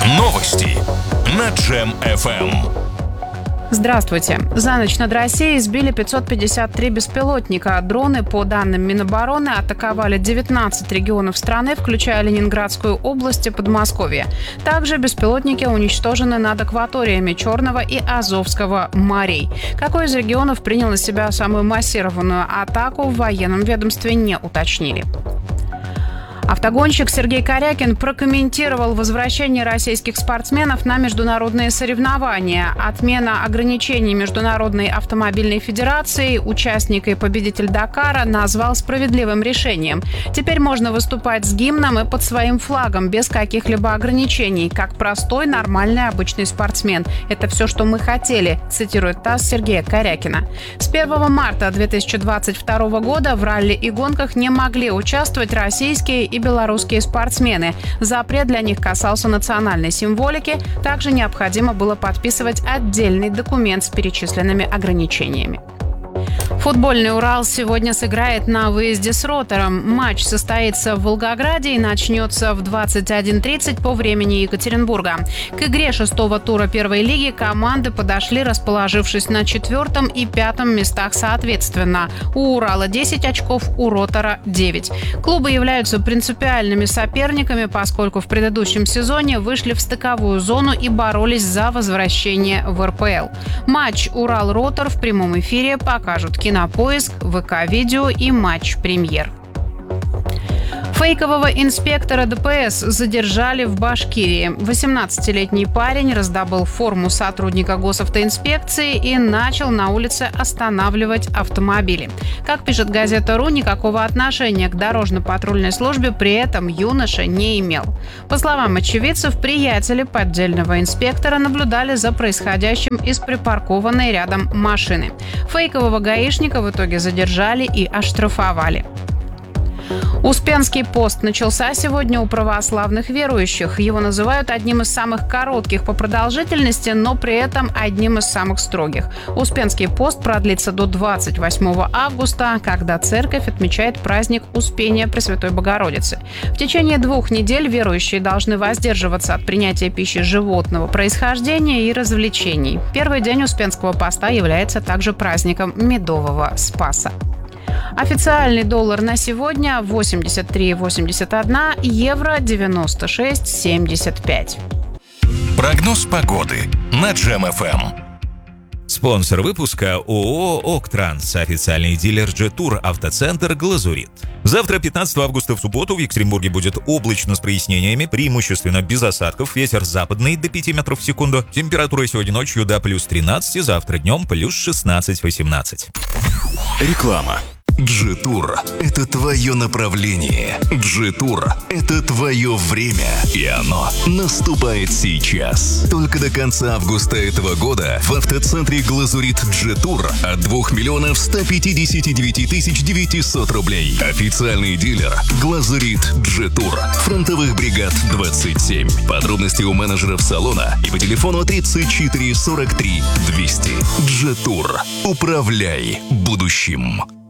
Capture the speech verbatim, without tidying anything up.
Новости на Джем эф эм. Здравствуйте. За ночь над Россией сбили пятьсот пятьдесят три беспилотника. Дроны, по данным Минобороны, атаковали девятнадцать регионов страны, включая Ленинградскую область и Подмосковье. Также беспилотники уничтожены над акваториями Черного и Азовского морей. Какой из регионов принял на себя самую массированную атаку, в военном ведомстве не уточнили. Автогонщик Сергей Карякин прокомментировал возвращение российских спортсменов на международные соревнования. Отмена ограничений Международной автомобильной федерации участник и победитель Дакара назвал справедливым решением. Теперь можно выступать с гимном и под своим флагом, без каких-либо ограничений, как простой, нормальный, обычный спортсмен. Это все, что мы хотели, цитирует ТАСС Сергея Карякина. С первого марта две тысячи двадцать второго года в ралли и гонках не могли участвовать российские и белорусские спортсмены. Запрет для них касался национальной символики. Также необходимо было подписывать отдельный документ с перечисленными ограничениями. Футбольный «Урал» сегодня сыграет на выезде с «Ротором». Матч состоится в Волгограде и начнется в двадцать один тридцать по времени Екатеринбурга. К игре шестого тура первой лиги команды подошли, расположившись на четвертом и пятом местах соответственно. У «Урала» десять очков, у «Ротора» девять. Клубы являются принципиальными соперниками, поскольку в предыдущем сезоне вышли в стыковую зону и боролись за возвращение в эр пэ эл. Матч «Урал-Ротор» в прямом эфире покажут Кинопоиск, вэ ка-видео и Матч Премьер. Фейкового инспектора дэ пэ эс задержали в Башкирии. восемнадцатилетний парень раздобыл форму сотрудника госавтоинспекции и начал на улице останавливать автомобили. Как пишет газета «Ру», никакого отношения к дорожно-патрульной службе при этом юноша не имел. По словам очевидцев, приятели поддельного инспектора наблюдали за происходящим из припаркованной рядом машины. Фейкового гаишника в итоге задержали и оштрафовали. Успенский пост начался сегодня у православных верующих. Его называют одним из самых коротких по продолжительности, но при этом одним из самых строгих. Успенский пост продлится до двадцать восьмого августа, когда церковь отмечает праздник Успения Пресвятой Богородицы. В течение двух недель верующие должны воздерживаться от принятия пищи животного происхождения и развлечений. Первый день Успенского поста является также праздником Медового Спаса. Официальный доллар на сегодня восемьдесят три восемьдесят один, евро девяносто шесть семьдесят пять. Прогноз погоды на Джем эф эм. Спонсор выпуска ООО «Октранс», официальный дилер Джетур, автоцентр «Глазурит». Завтра, пятнадцатого августа, в субботу, в Екатеринбурге будет облачно с прояснениями, преимущественно без осадков, ветер западный до пяти метров в секунду. Температура сегодня ночью до плюс тринадцати, завтра днем плюс шестнадцать-восемнадцать. Реклама. Джетур – это твое направление. Джетур – это твое время. И оно наступает сейчас. Только до конца августа этого года в автоцентре «Глазурит» Джетур от двух миллионов ста пятидесяти девяти тысяч девятисот рублей. Официальный дилер «Глазурит Джетур». Фронтовых бригад двадцать семь. Подробности у менеджеров салона и по телефону тридцать четыре сорок три двести. Джетур. Управляй будущим.